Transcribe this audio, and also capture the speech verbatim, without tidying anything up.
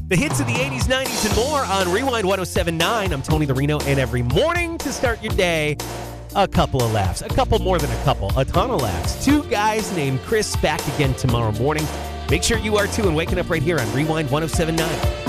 The hits of the eighties, nineties, and more on Rewind one oh seven point nine. I'm Tony the Reno, and every morning to start your day, a couple of laughs. A couple more than a couple. A ton of laughs. Two guys named Chris back again tomorrow morning. Make sure you are too and waking up right here on Rewind one oh seven point nine.